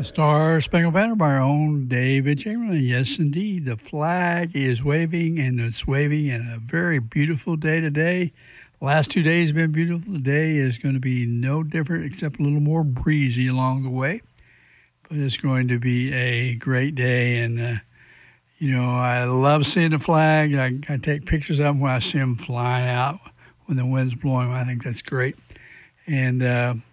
The Star Spangled Banner by our own David Chamberlain. Yes, indeed. The flag is waving, and it's waving in a very beautiful day today. Last 2 days have been beautiful. Today is going to be no different except a little more breezy along the way. But it's going to be a great day. And, I love seeing the flag. I take pictures of them when I see them flying out when the wind's blowing. I think that's great. And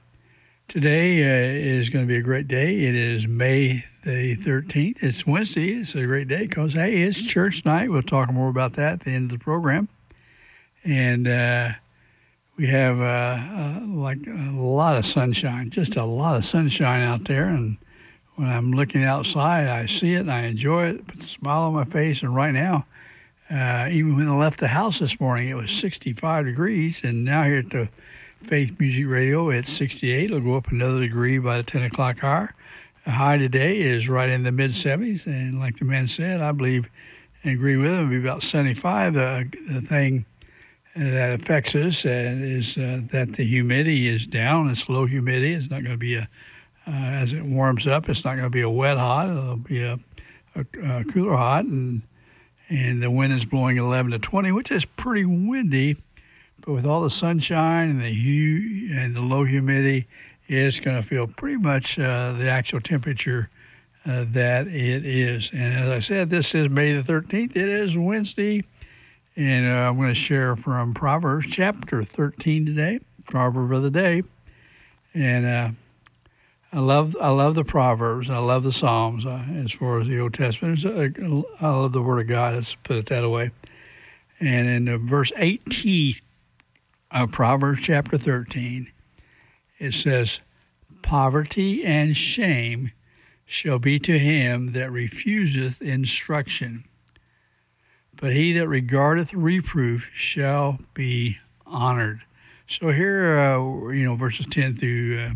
today is going to be a great day. It is May the 13th. It's Wednesday. It's a great day because, hey, it's church night. We'll talk more about that at the end of the program. And we have a lot of sunshine, just a lot of sunshine out there. And when I'm looking outside, I see it and I enjoy it. Put a smile on my face. And right now, even when I left the house this morning, it was 65 degrees. And now here at the Faith Music Radio, it's 68. It'll go up another degree by the 10 o'clock hour. The high today is right in the mid-70s. And like the men said, I believe and agree with them, it'll be about 75. The thing that affects us is that the humidity is down. It's low humidity. It's not going to be as it warms up, it's not going to be a wet hot. It'll be a cooler hot. And the wind is blowing 11 to 20, which is pretty windy. But with all the sunshine and the low humidity, it's going to feel pretty much the actual temperature that it is. And as I said, this is May the 13th. It is Wednesday. And I'm going to share from Proverbs chapter 13 today, proverb of the day. And I love the Proverbs. I love the Psalms as far as the Old Testament. I love the Word of God. Let's put it that way. And in verse 18 of Proverbs chapter 13, it says, "Poverty and shame shall be to him that refuseth instruction, but he that regardeth reproof shall be honored." So here, verses 10 through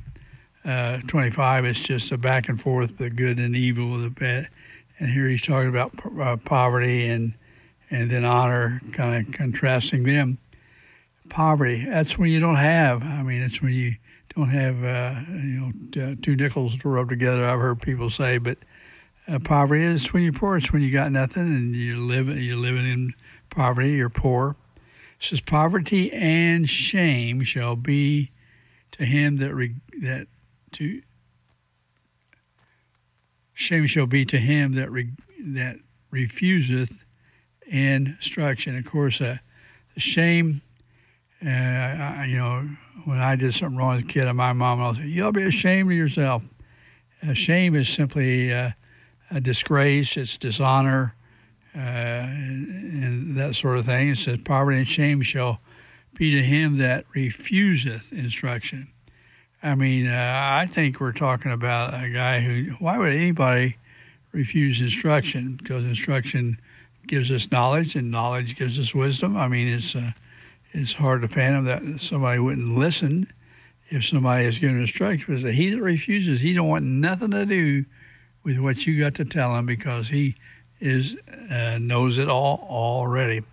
25, it's just a back and forth, the good and evil, the bad. And here he's talking about poverty and then honor, kind of contrasting them. Poverty, that's when you don't have. I mean, it's when you don't have, two nickels to rub together, I've heard people say. But poverty is when you're poor. It's when you got nothing and you're living in poverty, you're poor. It says, "Poverty and shame shall be to him shame shall be to him that refuseth instruction." Of course, the shame. When I did something wrong as a kid, and my mom would say, "You'll be ashamed of yourself." Shame is simply a disgrace. It's dishonor and that sort of thing. It says, "Poverty and shame shall be to him that refuseth instruction." I mean, I think we're talking about a guy why would anybody refuse instruction? Because instruction gives us knowledge, and knowledge gives us wisdom. I mean, it's hard to fathom that somebody wouldn't listen if somebody is giving instruction. But he that refuses, he don't want nothing to do with what you got to tell him because he knows it all already.